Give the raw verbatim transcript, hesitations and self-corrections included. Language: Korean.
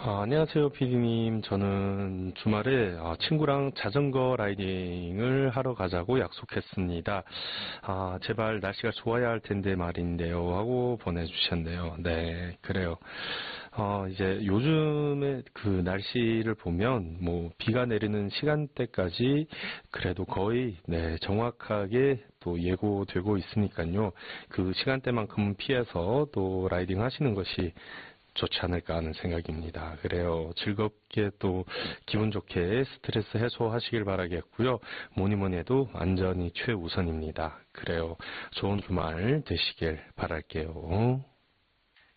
아, 안녕하세요, 피디님. 저는 주말에 아, 친구랑 자전거 라이딩을 하러 가자고 약속했습니다. 아, 제발 날씨가 좋아야 할 텐데 말인데요. 하고 보내주셨네요. 네, 그래요. 어, 이제 요즘에 그 날씨를 보면 뭐 비가 내리는 시간대까지 그래도 거의 네, 정확하게 또 예고되고 있으니까요. 그 시간대만큼 피해서 또 라이딩 하시는 것이 좋지 않을까 하는 생각입니다. 그래요. 즐겁게 또 기분 좋게 스트레스 해소하시길 바라겠고요. 뭐니 뭐니 해도 안전이 최우선입니다. 그래요. 좋은 주말 되시길 바랄게요.